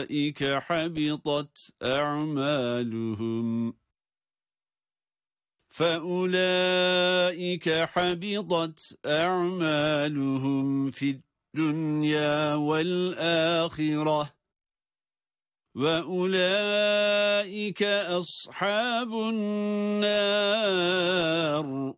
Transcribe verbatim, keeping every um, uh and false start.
فأولئك حبطت أعمالهم فأولئك حبطت أعمالهم في الدنيا والآخرة وأولئك أصحاب النار